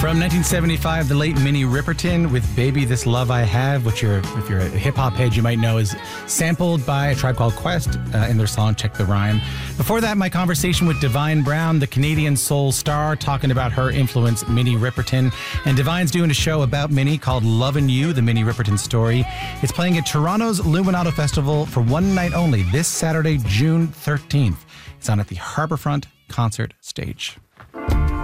From 1975, the late Minnie Riperton with Baby This Love I Have, which if you're a hip-hop head, you might know is sampled by A Tribe Called Quest in their song Check the Rhyme. Before that, my conversation with Divine Brown, the Canadian soul star, talking about her influence, Minnie Riperton. And Divine's doing a show about Minnie called Lovin' You, the Minnie Riperton story. It's playing at Toronto's Luminato Festival for one night only this Saturday, June 13th. It's on at the Harbourfront Concert Stage.